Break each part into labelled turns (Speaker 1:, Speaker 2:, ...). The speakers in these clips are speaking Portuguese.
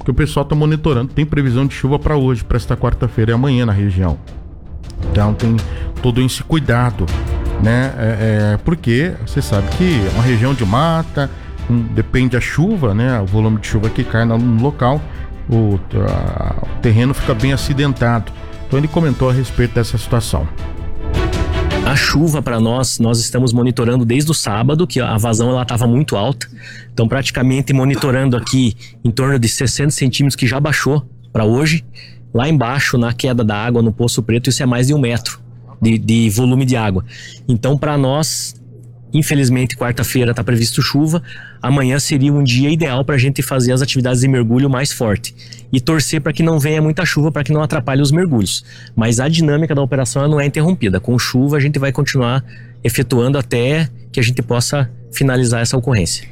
Speaker 1: que o pessoal está monitorando. Tem previsão de chuva para hoje, para esta quarta-feira e amanhã na região. Então tem todo esse cuidado, né? Porque você sabe que é uma região de mata, depende da chuva, né? O volume de chuva que cai no local, o terreno fica bem acidentado. Então ele comentou a respeito dessa situação.
Speaker 2: A chuva para nós estamos monitorando desde o sábado, que a vazão ela estava muito alta. Então praticamente monitorando aqui em torno de 60 centímetros que já baixou para hoje. Lá embaixo, na queda da água no Poço Preto, isso é mais de 1 metro de volume de água. Então para nós, infelizmente quarta-feira está previsto chuva. Amanhã seria um dia ideal para a gente fazer as atividades de mergulho mais forte. E torcer para que não venha muita chuva, para que não atrapalhe os mergulhos. Mas a dinâmica da operação ela não é interrompida. Com chuva a gente vai continuar efetuando até que a gente possa finalizar essa ocorrência.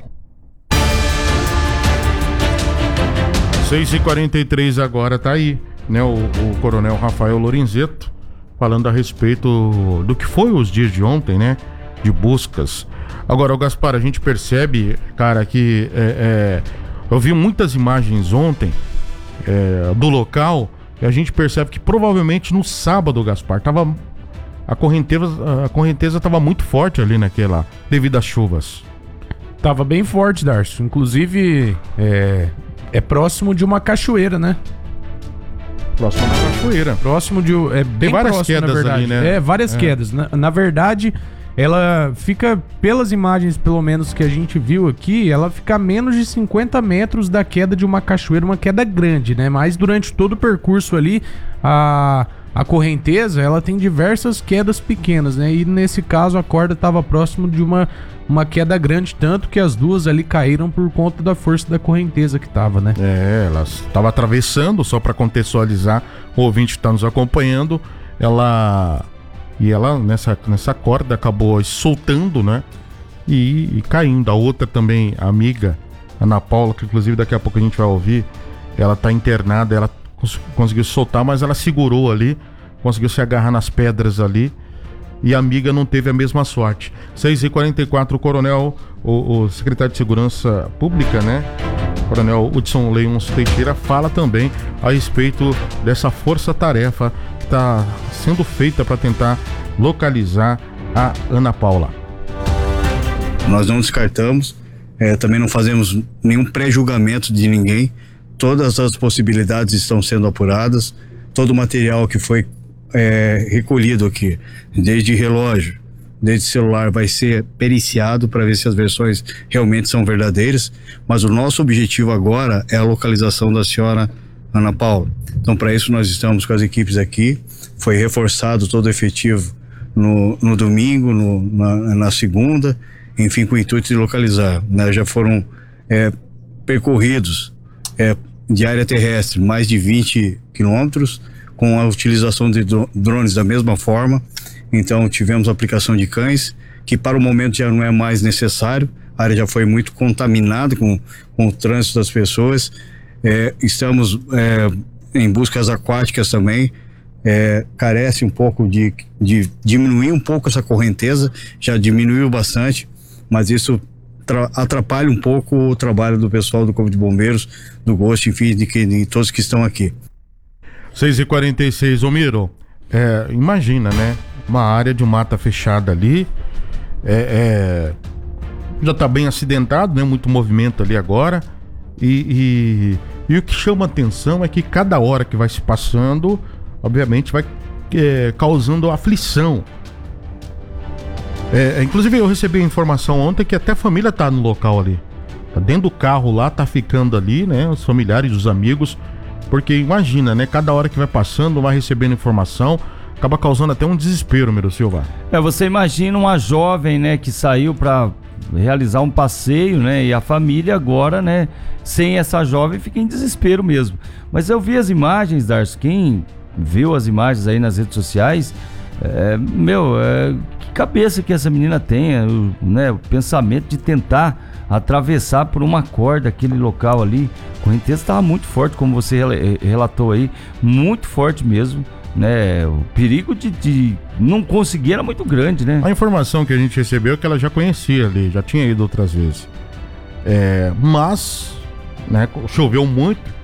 Speaker 1: 6h43 agora, tá aí, né? O coronel Rafael Lorenzeto falando a respeito do que foi os dias de ontem, né? De buscas. Agora, o Gaspar, a gente percebe, cara, que eu vi muitas imagens ontem do local e a gente percebe que provavelmente no sábado, Gaspar, a correnteza estava muito forte ali naquela, devido às chuvas.
Speaker 3: Tava bem forte, Darcio. Inclusive, é próximo de uma cachoeira, né?
Speaker 1: Próximo da cachoeira.
Speaker 3: Próximo de...
Speaker 1: Tem várias
Speaker 3: próximo,
Speaker 1: quedas
Speaker 3: na verdade.
Speaker 1: ali, né?
Speaker 3: Várias quedas. Na verdade... Ela fica, pelas imagens pelo menos que a gente viu aqui, ela fica a menos de 50 metros da queda de uma cachoeira, uma queda grande, né? Mas durante todo o percurso ali, a correnteza, ela tem diversas quedas pequenas, né? E nesse caso a corda estava próximo de uma queda grande, tanto que as duas ali caíram por conta da força da correnteza que tava, né?
Speaker 1: Elas estavam atravessando, só para contextualizar, o ouvinte que está nos acompanhando, ela nessa corda acabou soltando, né? E caindo. A outra também, a amiga, Ana Paula, que inclusive daqui a pouco a gente vai ouvir, ela tá internada, ela conseguiu soltar, mas ela segurou ali, conseguiu se agarrar nas pedras ali, e a amiga não teve a mesma sorte. 6h44, o coronel, o secretário de Segurança Pública, né? Coronel Hudson Leôncio Teixeira fala também a respeito dessa força-tarefa que está sendo feita para tentar localizar a Ana Paula.
Speaker 4: Nós não descartamos, também não fazemos nenhum pré-julgamento de ninguém. Todas as possibilidades estão sendo apuradas. Todo o material que foi recolhido aqui, desde relógio, desde celular, vai ser periciado para ver se as versões realmente são verdadeiras, mas o nosso objetivo agora é a localização da senhora Ana Paula. Então, para isso nós estamos com as equipes aqui. Foi reforçado todo o efetivo no domingo, na segunda, enfim, com o intuito de localizar, né? Já foram percorridos de área terrestre mais de 20 quilômetros, com a utilização de drones da mesma forma. Então tivemos a aplicação de cães, que para o momento já não é mais necessário, a área já foi muito contaminada com o trânsito das pessoas. Estamos em buscas aquáticas também, carece um pouco de diminuir um pouco essa correnteza, já diminuiu bastante, mas isso atrapalha um pouco o trabalho do pessoal do Corpo de Bombeiros, do GOST, enfim, de todos que estão aqui.
Speaker 1: 6h46, Omiro, imagina, né? Uma área de mata fechada ali, já está bem acidentado, né? Muito movimento ali agora, e o que chama atenção é que cada hora que vai se passando, obviamente vai causando aflição. Inclusive eu recebi a informação ontem que até a família tá no local ali, tá dentro do carro lá, tá ficando ali, né? Os familiares, os amigos, porque imagina, né? Cada hora que vai passando, vai recebendo informação, acaba causando até um desespero, Miro Silva.
Speaker 5: Você imagina uma jovem, né, que saiu para realizar um passeio, né, e a família agora, né, sem essa jovem fica em desespero mesmo. Mas eu vi as imagens, Darcio, quem viu as imagens aí nas redes sociais, que cabeça que essa menina tem, né, o pensamento de tentar atravessar por uma corda aquele local ali. A correnteza estava muito forte, como você relatou aí, muito forte mesmo, né? O perigo de não conseguir era muito grande, né?
Speaker 1: A informação que a gente recebeu é que ela já conhecia ali, já tinha ido outras vezes. Mas, né, choveu muito,